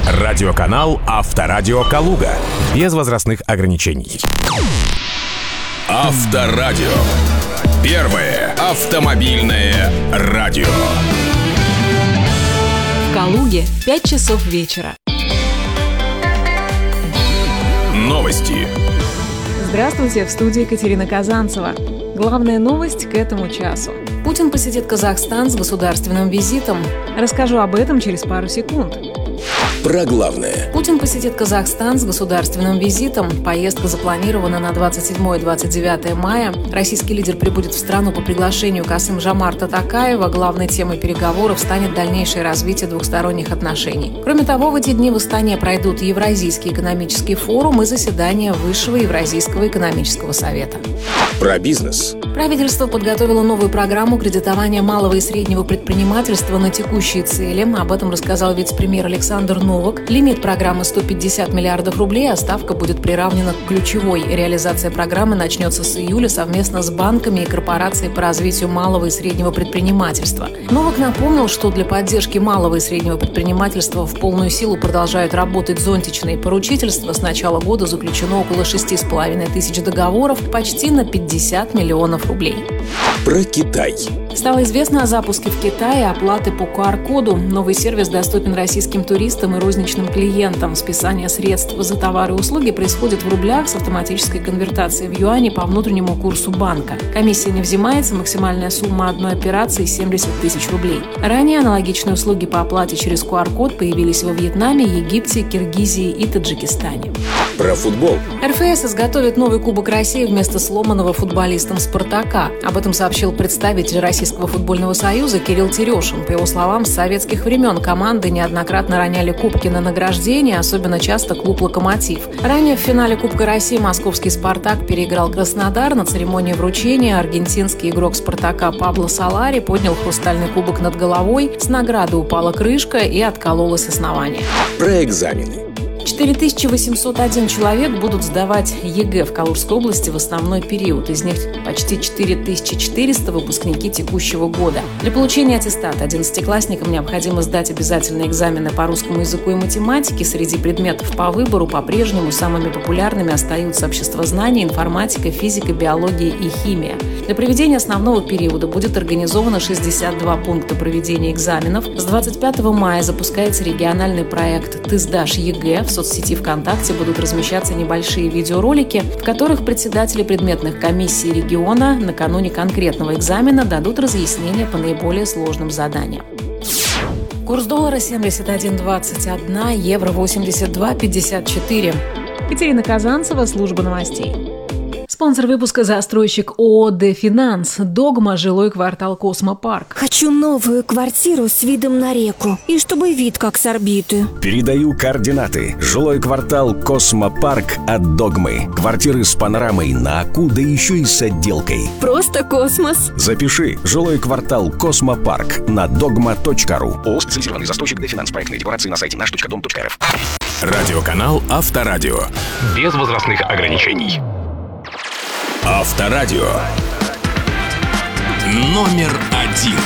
Радиоканал «Авторадио Калуга». Без возрастных ограничений. Авторадио. Первое автомобильное радио. В Калуге 5 часов вечера. Новости. Здравствуйте, в студии Екатерина Казанцева. Главная новость к этому часу. Путин посетит Казахстан с государственным визитом. Расскажу об этом через пару секунд. Про главное. Путин посетит Казахстан с государственным визитом. Поездка запланирована на 27-29 мая. Российский лидер прибудет в страну по приглашению Касым-Жомарта Токаева. Главной темой переговоров станет дальнейшее развитие двухсторонних отношений. Кроме того, в эти дни в Астане пройдут Евразийский экономический форум и заседание Высшего Евразийского экономического совета. Про бизнес. Правительство подготовило новую программу кредитования малого и среднего предпринимательства на текущие цели. Об этом рассказал вице-премьер Александр Новак. Лимит программы 150 миллиардов рублей, а ставка будет приравнена к ключевой. Реализация программы начнется с июля совместно с банками и корпорацией по развитию малого и среднего предпринимательства. Новак напомнил, что для поддержки малого и среднего предпринимательства в полную силу продолжают работать зонтичные поручительства. С начала года заключено около 6,5 тысяч договоров, почти на 50 миллионов рублей. Про Китай. Стало известно о запуске в Китае оплаты по QR-коду. Новый сервис доступен российским туристам и розничным клиентам. Списание средств за товары и услуги происходит в рублях с автоматической конвертацией в юани по внутреннему курсу банка. Комиссия не взимается, максимальная сумма одной операции – 70 тысяч рублей. Ранее аналогичные услуги по оплате через QR-код появились во Вьетнаме, Египте, Киргизии и Таджикистане. Про футбол. РФС изготовит новый Кубок России вместо сломанного футболистом «Спартака». Об этом сообщил представитель Российского футбольного союза Кирилл Терешин. По его словам, с советских времен команды неоднократно роняли кубки на награждение, особенно часто клуб «Локомотив». Ранее в финале Кубка России московский «Спартак» переиграл Краснодар. На церемонии вручения аргентинский игрок «Спартака» Пабло Солари поднял хрустальный кубок над головой, с награды упала крышка и откололось основание. Про экзамены. 4801 человек будут сдавать ЕГЭ в Калужской области в основной период. Из них почти 4400 выпускники текущего года. Для получения аттестата 11-классникам необходимо сдать обязательные экзамены по русскому языку и математике. Среди предметов по выбору по-прежнему самыми популярными остаются обществознание, информатика, физика, биология и химия. Для проведения основного периода будет организовано 62 пункта проведения экзаменов. С 25 мая запускается региональный проект «Ты сдашь ЕГЭ». В соцсети ВКонтакте будут размещаться небольшие видеоролики, в которых председатели предметных комиссий региона накануне конкретного экзамена дадут разъяснения по наиболее сложным заданиям. Курс доллара 71.21, евро 82.54. Екатерина Казанцева, служба новостей. Спонсор выпуска — застройщик ООО «Дефинанс». «Догма», жилой квартал «Космопарк». Хочу новую квартиру с видом на реку. И чтобы вид как с орбиты. Передаю координаты. Жилой квартал «Космопарк» от «Догмы». Квартиры с панорамой на Аку, да еще и с отделкой. Просто космос. Запиши. Жилой квартал «Космопарк» на dogma.ru. ООО «Специализированный застройщик Дефинанс». Проектные декларации на сайте наш.дом.рф. Радиоканал «Авторадио». Без возрастных ограничений. Авторадио. Номер 1.